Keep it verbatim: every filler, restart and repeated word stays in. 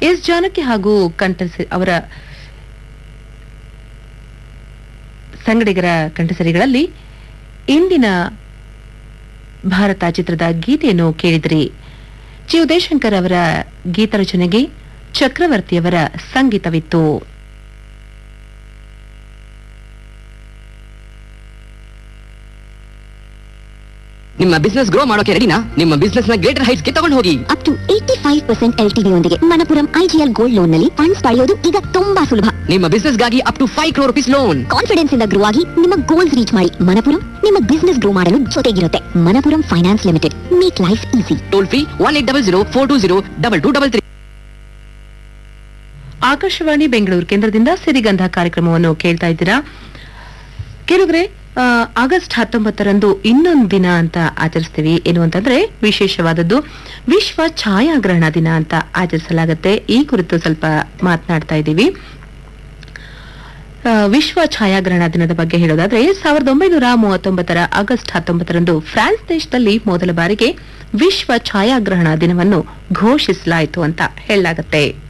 S Janaki ಹಾಗೂ ಕಂಠ ಅವರ ಸಂಗಡಿಗರ ಕಂಠಸರಿಗಳಲ್ಲಿ ಇಂದಿನ ಭಾರತ ಚಿತ್ರದ ಗೀತೆಯನ್ನು ಕೇಳಿದ್ರಿ. ಜಿ ಉದಯಶಂಕರ್ ಅವರ ಗೀತರಚನೆಗೆ ಚಕ್ರವರ್ತಿಯವರ ಸಂಗೀತವಿತ್ತು. ನಿಮ್ಮ ಬಿಸ್ನೆಸ್ ಗ್ರೋ ಮಾಡೋಕೆ ರೆಡಿನಾ? ನಿಮ್ಮ ಬಿಸ್ನೆಸ್ ನ ಗ್ರೇಟರ್ ಹೈಟ್ಸ್ ಗೆ ತಗೊಂಡು ಹೋಗಿ. Up to eighty five percent L T D ಯೊಂದಿಗೆ ಮಣಪುರಂ ಐಜಿಎಲ್ ಗೋಲ್ಡ್ ಲೋನ್ ನಲ್ಲಿ ಫಂಡ್ಸ್ ಪಡೆಯೋದು ಈಗ ತುಂಬಾ ಸುಲಭ. ನಿಮ್ಮ ಬಿಸ್ನೆಸ್ ಗಾಗಿ up to five crore rupees loan. Confidence ಇಂದ ಗ್ರೋ ಆಗಿ ನಿಮ್ಮ ಗೋಲ್ಸ್ ರೀಚ್ ಮಾಡಿ. ಮಣಪುರಂ ನಿಮ್ಮ ಬಿಸ್ನೆಸ್ ಗ್ರೋ ಮಾಡಲು ಜೊತೆಗಿರುತ್ತೆ. Manappuram finance limited, make life easy. Toll free one eight double zero four two zero double two double three. Akashvani Bengaluru ಕೇಂದ್ರದಿಂದ ಸಿರಿಗಂಧ ಕಾರ್ಯಕ್ರಮವನ್ನು ಕೇಳ್ತಾ ಇದ್ದೀರಾ. ಕೇಳಿದ್ರೆ ಆಗಸ್ಟ್ ಹತ್ತೊಂಬತ್ತರಂದು ಇನ್ನೊಂದು ದಿನ ಅಂತ ಆಚರಿಸ್ತೀವಿ. ಏನು ಅಂತಂದ್ರೆ ವಿಶೇಷವಾದದ್ದು ವಿಶ್ವ ಛಾಯಾಗ್ರಹಣ ದಿನ ಅಂತ ಆಚರಿಸಲಾಗುತ್ತೆ. ಈ ಕುರಿತು ಸ್ವಲ್ಪ ಮಾತನಾಡ್ತಾ ಇದ್ದೀವಿ. ವಿಶ್ವ ಛಾಯಾಗ್ರಹಣ ದಿನದ ಬಗ್ಗೆ ಹೇಳೋದಾದ್ರೆ ಸಾವಿರದ ಒಂಬೈನೂರ ಮೂವತ್ತೊಂಬತ್ತರ ಆಗಸ್ಟ್ ಹತ್ತೊಂಬತ್ತರಂದು ಫ್ರಾನ್ಸ್ ದೇಶದಲ್ಲಿ ಮೊದಲ ಬಾರಿಗೆ ವಿಶ್ವ ಛಾಯಾಗ್ರಹಣ ದಿನವನ್ನು ಘೋಷಿಸಲಾಯಿತು ಅಂತ ಹೇಳಲಾಗುತ್ತೆ.